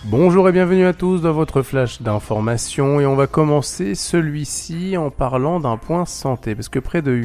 Bonjour et bienvenue à tous dans votre flash d'information et on va commencer celui-ci en parlant d'un point santé parce que près de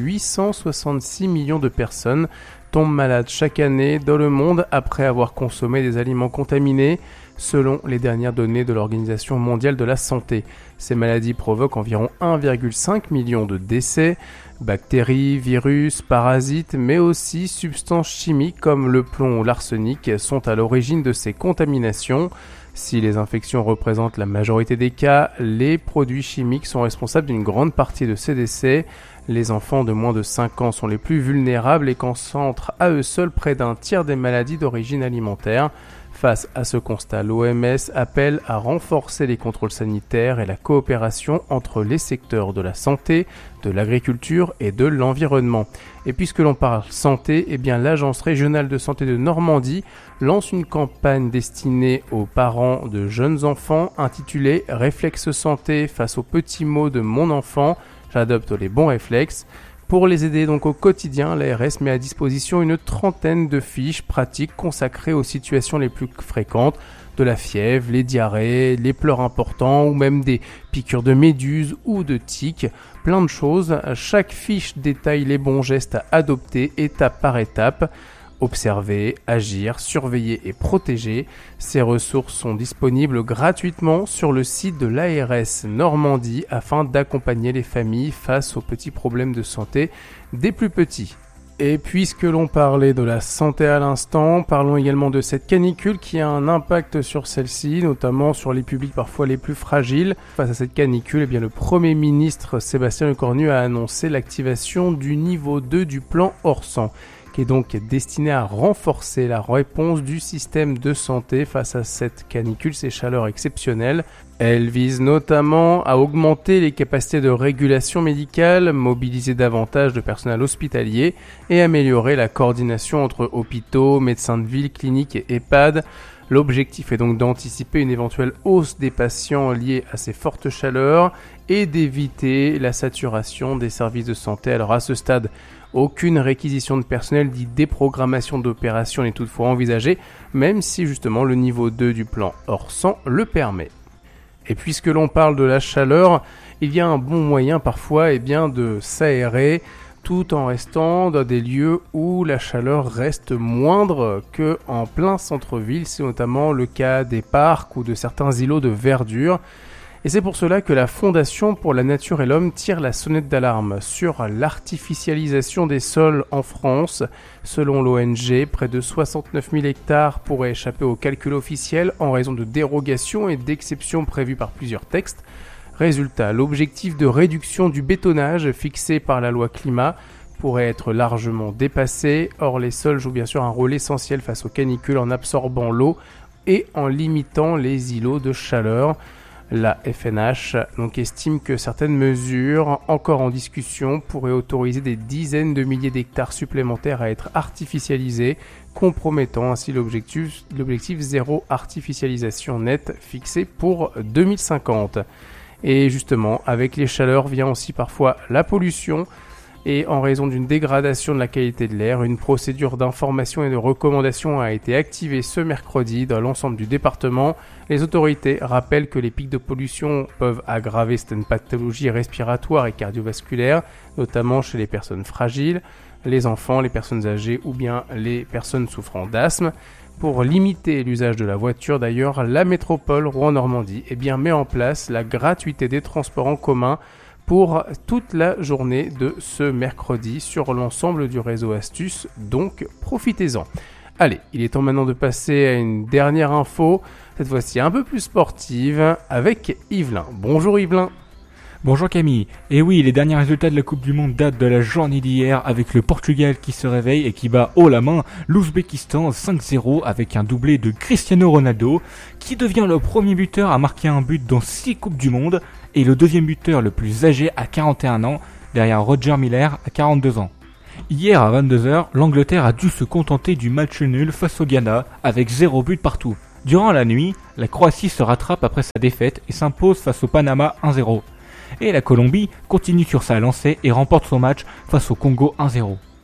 866 millions de personnes tombent malades chaque année dans le monde après avoir consommé des aliments contaminés selon les dernières données de l'Organisation mondiale de la santé. Ces maladies provoquent environ 1,5 million de décès, bactéries, virus, parasites mais aussi substances chimiques comme le plomb ou l'arsenic sont à l'origine de ces contaminations. Si les infections représentent la majorité des cas, les produits chimiques sont responsables d'une grande partie de ces décès. Les enfants de moins de 5 ans sont les plus vulnérables et concentrent à eux seuls près d'un tiers des maladies d'origine alimentaire. Face à ce constat, l'OMS appelle à renforcer les contrôles sanitaires et la coopération entre les secteurs de la santé, de l'agriculture et de l'environnement. Et puisque l'on parle santé, l'Agence régionale de santé de Normandie lance une campagne destinée aux parents de jeunes enfants intitulée « Réflexe santé face aux petits mots de mon enfant, j'adopte les bons réflexes ». Pour les aider donc au quotidien, l'ARS met à disposition une trentaine de fiches pratiques consacrées aux situations les plus fréquentes, de la fièvre, les diarrhées, les pleurs importants ou même des piqûres de méduses ou de tiques, plein de choses. Chaque fiche détaille les bons gestes à adopter étape par étape. Observer, agir, surveiller et protéger. Ces ressources sont disponibles gratuitement sur le site de l'ARS Normandie afin d'accompagner les familles face aux petits problèmes de santé des plus petits. Et puisque l'on parlait de la santé à l'instant, parlons également de cette canicule qui a un impact sur celle-ci, notamment sur les publics parfois les plus fragiles. Face à cette canicule, le Premier ministre Sébastien Lecornu a annoncé l'activation du niveau 2 du plan Orsan, qui est donc destiné à renforcer la réponse du système de santé face à cette canicule, ces chaleurs exceptionnelles. Elle vise notamment à augmenter les capacités de régulation médicale, mobiliser davantage de personnel hospitalier et améliorer la coordination entre hôpitaux, médecins de ville, cliniques et EHPAD. L'objectif est donc d'anticiper une éventuelle hausse des patients liés à ces fortes chaleurs et d'éviter la saturation des services de santé. Alors à ce stade, aucune réquisition de personnel dit déprogrammation d'opérations n'est toutefois envisagée, même si justement le niveau 2 du plan Orsan le permet. Et puisque l'on parle de la chaleur, il y a un bon moyen parfois de s'aérer tout en restant dans des lieux où la chaleur reste moindre qu'en plein centre-ville. C'est notamment le cas des parcs ou de certains îlots de verdure. Et c'est pour cela que la Fondation pour la Nature et l'Homme tire la sonnette d'alarme sur l'artificialisation des sols en France. Selon l'ONG, près de 69 000 hectares pourraient échapper au calcul officiel en raison de dérogations et d'exceptions prévues par plusieurs textes. Résultat, l'objectif de réduction du bétonnage fixé par la loi climat pourrait être largement dépassé. Or, les sols jouent bien sûr un rôle essentiel face aux canicules en absorbant l'eau et en limitant les îlots de chaleur. La FNH estime que certaines mesures encore en discussion pourraient autoriser des dizaines de milliers d'hectares supplémentaires à être artificialisés, compromettant ainsi l'objectif zéro artificialisation nette fixé pour 2050. Et justement, avec les chaleurs vient aussi parfois la pollution. Et en raison d'une dégradation de la qualité de l'air, une procédure d'information et de recommandation a été activée ce mercredi dans l'ensemble du département. Les autorités rappellent que les pics de pollution peuvent aggraver certaines pathologies respiratoires et cardiovasculaires, notamment chez les personnes fragiles, les enfants, les personnes âgées ou bien les personnes souffrant d'asthme. Pour limiter l'usage de la voiture d'ailleurs, la métropole Rouen-Normandie met en place la gratuité des transports en commun pour toute la journée de ce mercredi sur l'ensemble du réseau Astuce, donc profitez-en. Allez, il est temps maintenant de passer à une dernière info, cette fois-ci un peu plus sportive, avec Yvelin. Bonjour Yvelin. Bonjour Camille. Et oui, les derniers résultats de la Coupe du Monde datent de la journée d'hier avec le Portugal qui se réveille et qui bat haut la main l'Ouzbékistan 5-0 avec un doublé de Cristiano Ronaldo qui devient le premier buteur à marquer un but dans 6 Coupes du Monde et le deuxième buteur le plus âgé à 41 ans derrière Roger Miller à 42 ans. Hier à 22h, l'Angleterre a dû se contenter du match nul face au Ghana avec 0 but partout. Durant la nuit, la Croatie se rattrape après sa défaite et s'impose face au Panama 1-0. Et la Colombie continue sur sa lancée et remporte son match face au Congo 1-0.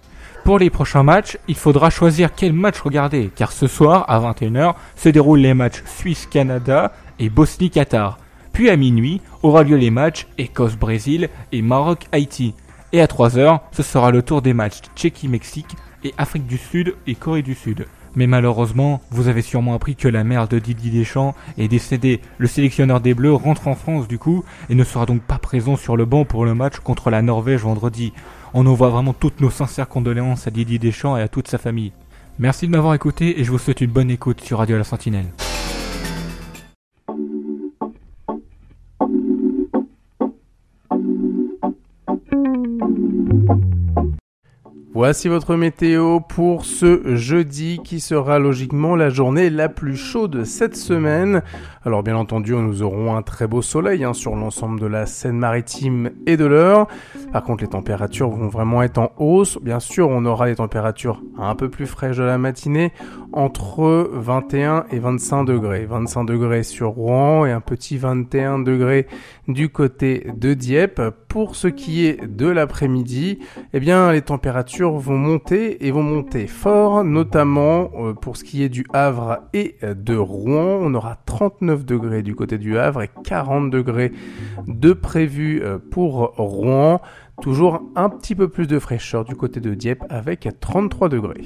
Pour les prochains matchs, il faudra choisir quel match regarder, car ce soir, à 21h, se déroulent les matchs Suisse-Canada et Bosnie-Qatar. Puis à minuit, aura lieu les matchs Écosse-Brésil et Maroc-Haïti. Et à 3h, ce sera le tour des matchs Tchéquie-Mexique et Afrique du Sud et Corée du Sud. Mais malheureusement, vous avez sûrement appris que la mère de Didier Deschamps est décédée. Le sélectionneur des Bleus rentre en France du coup et ne sera donc pas présent sur le banc pour le match contre la Norvège vendredi. On envoie vraiment toutes nos sincères condoléances à Didier Deschamps et à toute sa famille. Merci de m'avoir écouté et je vous souhaite une bonne écoute sur Radio La Sentinelle. Voici votre météo pour ce jeudi qui sera logiquement la journée la plus chaude cette semaine. Alors bien entendu, nous aurons un très beau soleil sur l'ensemble de la Seine-Maritime et de l'Eure. Par contre, les températures vont vraiment être en hausse. Bien sûr, on aura des températures un peu plus fraîches de la matinée, entre 21 et 25 degrés. 25 degrés sur Rouen et un petit 21 degrés du côté de Dieppe. Pour ce qui est de l'après-midi, eh bien les températures vont monter fort, notamment pour ce qui est du Havre et de Rouen. On aura 39 degrés du côté du Havre et 40 degrés de prévu pour Rouen. Toujours un petit peu plus de fraîcheur du côté de Dieppe avec 33 degrés.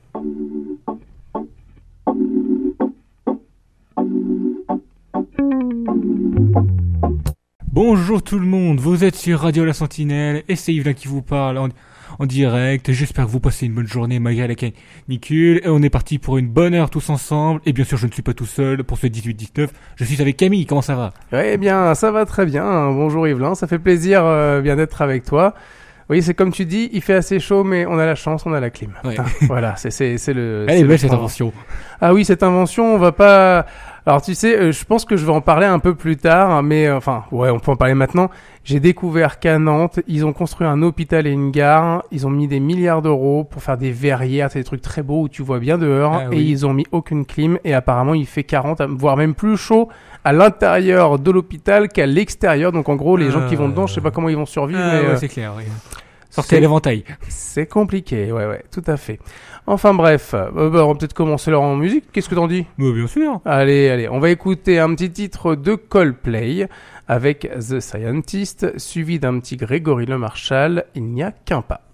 Bonjour tout le monde, vous êtes sur Radio La Sentinelle et c'est Yvelin qui vous parle en direct. J'espère que vous passez une bonne journée malgré la canicule et on est parti pour une bonne heure tous ensemble. Et bien sûr, je ne suis pas tout seul pour ce 18-19. Je suis avec Camille, comment ça va ? Eh bien, ça va très bien. Bonjour Yvelin, ça fait plaisir bien d'être avec toi. Oui, c'est comme tu dis, il fait assez chaud, mais on a la chance, on a la clim. Ouais. Voilà, c'est le... Elle est belle cette invention. Ah oui, cette invention, on va pas... Alors tu sais, je pense que je vais en parler un peu plus tard, mais on peut en parler maintenant. J'ai découvert qu'à Nantes, ils ont construit un hôpital et une gare, ils ont mis des milliards d'euros pour faire des verrières, c'est des trucs très beaux où tu vois bien dehors, et ils ont mis aucune clim, et apparemment il fait 40, voire même plus chaud à l'intérieur de l'hôpital qu'à l'extérieur, donc en gros les gens qui vont dedans, je sais pas comment ils vont survivre, mais... Ouais, c'est clair, oui. Sortez l'éventail. C'est compliqué, ouais, tout à fait. Enfin bref, on va peut-être commencer leur en musique, qu'est-ce que t'en dis ? Bien sûr. Allez, on va écouter un petit titre de Coldplay avec The Scientist, suivi d'un petit Grégory Le Marchal, Il n'y a qu'un pas.